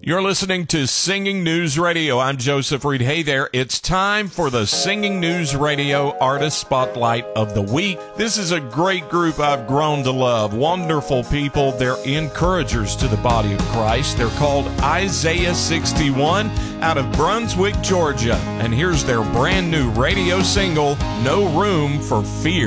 You're listening to Singing News Radio. I'm Joseph Reed. Hey there. It's time for the Singing News Radio Artist Spotlight of the Week. This is a great group I've grown to love. Wonderful people. They're encouragers to the body of Christ. They're called Isaiah 61 out of Brunswick, Georgia. And here's their brand new radio single, No Room for Fear.